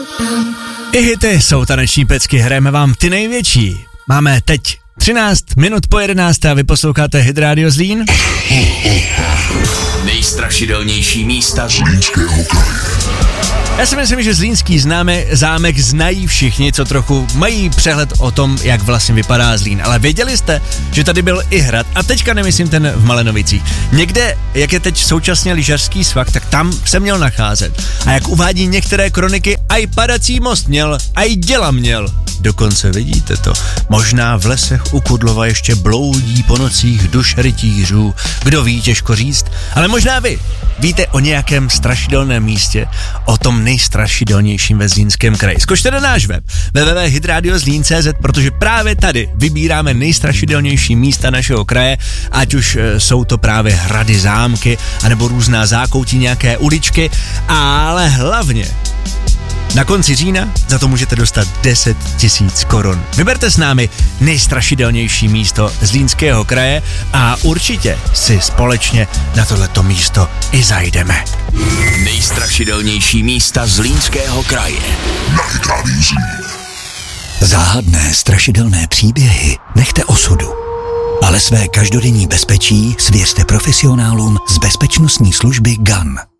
I hity jsou taneční pecky, hrajeme vám ty největší. Máme teď 13 minut po 11 a vy posloucháte Hit Radio Zlín. Nejstrašidelnější místa Zlínského kraje. Já si myslím, že zlínský zámek znají všichni, co trochu mají přehled o tom, jak vlastně vypadá Zlín. Ale věděli jste, že tady byl i hrad, a teďka nemyslím ten v Malenovicích. Někde, jak je teď současně lyžařský svah, tak tam se měl nacházet. A jak uvádí některé kroniky, aj padací most měl, aj děla měl. Dokonce vidíte to. Možná v lesech u Kudlova ještě bloudí po nocích duš rytířů. Kdo ví, těžko říct. Ale možná vy víte o nějakém strašidelném místě, o tom nejstrašidelnějším ve Zlínském kraji. Zkočte na náš web www.hitradiozlin.cz, protože právě tady vybíráme nejstrašidelnější místa našeho kraje, ať už jsou to právě hrady, zámky, anebo různá zákoutí, nějaké uličky, ale hlavně na konci října za to můžete dostat 10 000 korun. Vyberte s námi nejstrašidelnější místo Zlínského kraje a určitě si společně na tohleto místo i zajdeme. Nejstrašidelnější místa Zlínského kraje. Na Hit Radio Zlín. Záhadné, strašidelné příběhy nechte osudu, ale své každodenní bezpečí svěřte profesionálům z bezpečnostní služby GAN.